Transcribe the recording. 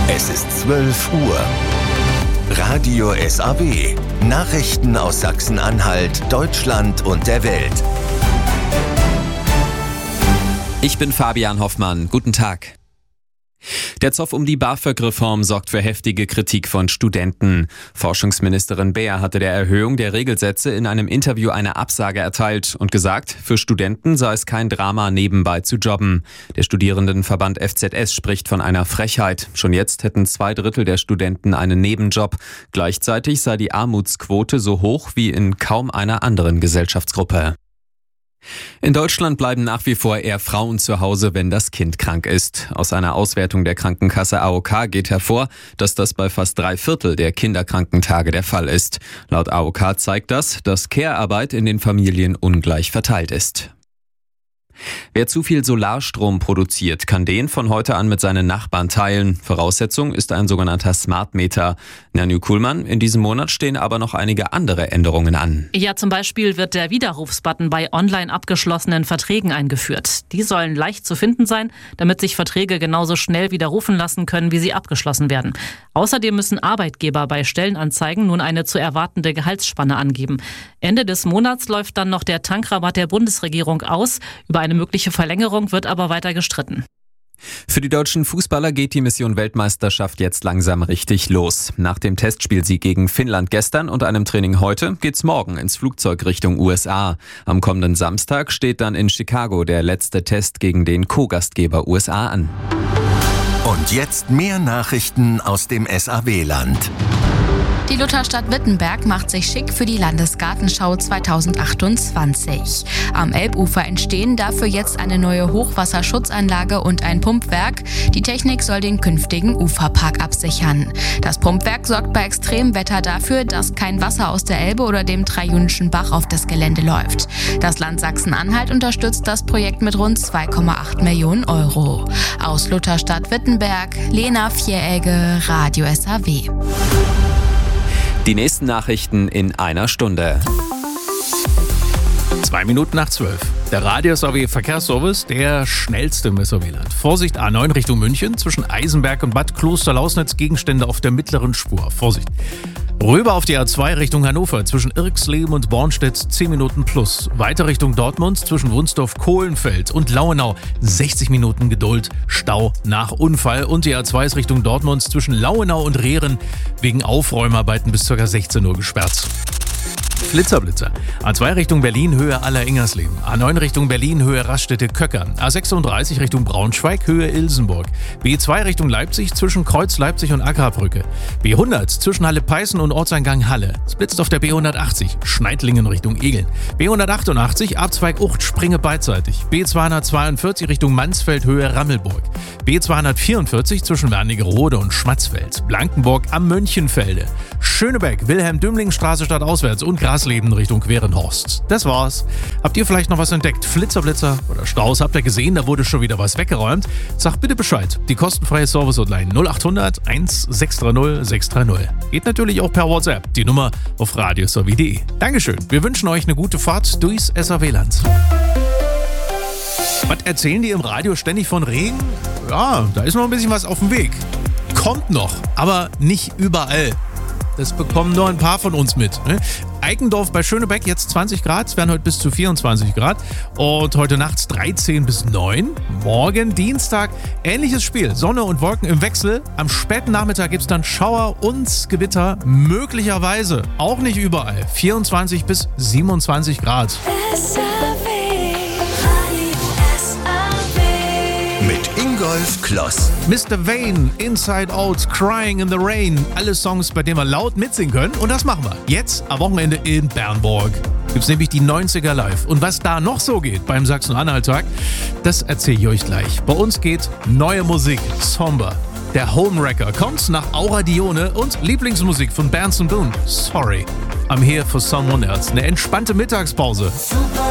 Es ist 12 Uhr. Radio SAW. Nachrichten aus Sachsen-Anhalt, Deutschland und der Welt. Ich bin Fabian Hoffmann. Guten Tag. Der Zoff um die BAföG-Reform sorgt für heftige Kritik von Studenten. Forschungsministerin Beer hatte der Erhöhung der Regelsätze in einem Interview eine Absage erteilt und gesagt, für Studenten sei es kein Drama, nebenbei zu jobben. Der Studierendenverband FZS spricht von einer Frechheit. Schon jetzt hätten 2/3 der Studenten einen Nebenjob. Gleichzeitig sei die Armutsquote so hoch wie in kaum einer anderen Gesellschaftsgruppe. In Deutschland bleiben nach wie vor eher Frauen zu Hause, wenn das Kind krank ist. Aus einer Auswertung der Krankenkasse AOK geht hervor, dass das bei fast 3/4 der Kinderkrankentage der Fall ist. Laut AOK zeigt das, dass Care-Arbeit in den Familien ungleich verteilt ist. Wer zu viel Solarstrom produziert, kann den von heute an mit seinen Nachbarn teilen. Voraussetzung ist ein sogenannter Smart Meter. Nanju Kuhlmann, in diesem Monat stehen aber noch einige andere Änderungen an. Ja, zum Beispiel wird der Widerrufsbutton bei online abgeschlossenen Verträgen eingeführt. Die sollen leicht zu finden sein, damit sich Verträge genauso schnell widerrufen lassen können, wie sie abgeschlossen werden. Außerdem müssen Arbeitgeber bei Stellenanzeigen nun eine zu erwartende Gehaltsspanne angeben. Ende des Monats läuft dann noch der Tankrabatt der Bundesregierung aus. Über eine mögliche Verlängerung wird aber weiter gestritten. Für die deutschen Fußballer geht die Mission Weltmeisterschaft jetzt langsam richtig los. Nach dem Testspielsieg gegen Finnland gestern und einem Training heute geht's morgen ins Flugzeug Richtung USA. Am kommenden Samstag steht dann in Chicago der letzte Test gegen den Co-Gastgeber USA an. Und jetzt mehr Nachrichten aus dem SAW-Land. Die Lutherstadt Wittenberg macht sich schick für die Landesgartenschau 2028. Am Elbufer entstehen dafür jetzt eine neue Hochwasserschutzanlage und ein Pumpwerk. Die Technik soll den künftigen Uferpark absichern. Das Pumpwerk sorgt bei Extremwetter dafür, dass kein Wasser aus der Elbe oder dem Trajunischen Bach auf das Gelände läuft. Das Land Sachsen-Anhalt unterstützt das Projekt mit rund 2,8 Millionen Euro. Aus Lutherstadt Wittenberg, Lena Vieregge, Radio SAW. Die nächsten Nachrichten in einer Stunde. 2 Minuten nach 12. Der Radio SAW Verkehrsservice, der schnellste im SAW-Land. Vorsicht, A9 Richtung München, zwischen Eisenberg und Bad Kloster-Lausnitz, Gegenstände auf der mittleren Spur. Vorsicht. Rüber auf die A2 Richtung Hannover, zwischen Irxleben und Bornstedt 10 Minuten plus. Weiter Richtung Dortmund, zwischen Wunsdorf-Kohlenfeld und Lauenau 60 Minuten Geduld, Stau nach Unfall. Und die A2 ist Richtung Dortmund zwischen Lauenau und Rehren wegen Aufräumarbeiten bis ca. 16 Uhr gesperrt. Flitzer. A2 Richtung Berlin, Höhe Aller-Ingersleben. A9 Richtung Berlin, Höhe Raststätte-Köckern. A36 Richtung Braunschweig, Höhe Ilsenburg. B2 Richtung Leipzig, zwischen Kreuz Leipzig und Agrarbrücke. B100 zwischen Halle-Peißen und Ortseingang Halle. Es blitzt auf der B180, Schneidlingen Richtung Egeln. B188, Abzweig Ucht, Springe beidseitig. B242 Richtung Mansfeld, Höhe Rammelburg. B244 zwischen Wernigerode und Schmatzfeld. Blankenburg am Mönchenfelde. Schönebeck, Wilhelm-Dümling-Straße stadtauswärts und Grasleben Richtung Querenhorst. Das war's. Habt ihr vielleicht noch was entdeckt? Flitzer oder Staus? Habt ihr gesehen, da wurde schon wieder was weggeräumt? Sagt bitte Bescheid. Die kostenfreie Service-Hotline 0800 1630 630. Geht natürlich auch per WhatsApp. Die Nummer auf radiosaw.de. Dankeschön. Wir wünschen euch eine gute Fahrt durchs SAW-Land. Was erzählen die im Radio ständig von Regen? Ja, da ist noch ein bisschen was auf dem Weg. Kommt noch, aber nicht überall. Das bekommen nur ein paar von uns mit. Eikendorf bei Schönebeck jetzt 20 Grad, es werden heute bis zu 24 Grad. Und heute nachts 13 bis 9. Morgen Dienstag ähnliches Spiel, Sonne und Wolken im Wechsel. Am späten Nachmittag gibt es dann Schauer und Gewitter, möglicherweise auch nicht überall. 24 bis 27 Grad. Mit Ingolf Kloss. Mr. Vane, Inside Out, Crying in the Rain. Alle Songs, bei denen wir laut mitsingen können. Und das machen wir jetzt am Wochenende in Bernburg. Gibt's nämlich die 90er live. Und was da noch so geht beim Sachsen-Anhalt-Tag, das erzähle ich euch gleich. Bei uns geht neue Musik, Somber. Der Homewrecker kommt nach Aura Dione und Lieblingsmusik von Berns & Boone. Sorry, I'm here for someone else. Eine entspannte Mittagspause.